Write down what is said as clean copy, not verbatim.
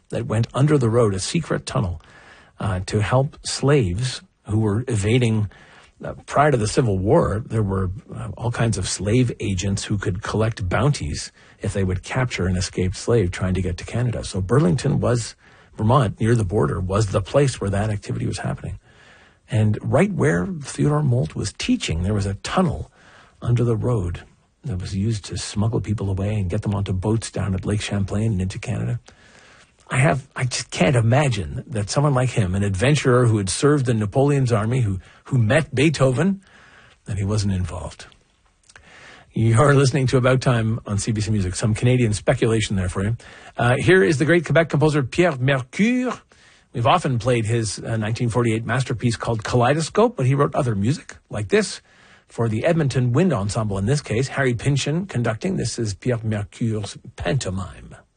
that went under the road, a secret tunnel, to help slaves who were evading. Prior to the Civil War, there were all kinds of slave agents who could collect bounties if they would capture an escaped slave trying to get to Canada. So Burlington Vermont, near the border, was the place where that activity was happening. And right where Theodore Moult was teaching, there was a tunnel under the road that was used to smuggle people away and get them onto boats down at Lake Champlain and into Canada. I just can't imagine that someone like him, an adventurer who had served in Napoleon's army, who met Beethoven, that he wasn't involved. You're listening to About Time on CBC Music. Some Canadian speculation there for you. Here is the great Quebec composer Pierre Mercure. We've often played his 1948 masterpiece called Kaleidoscope, but he wrote other music like this for the Edmonton Wind Ensemble. In this case, Harry Pynchon conducting. This is Pierre Mercure's Pantomime.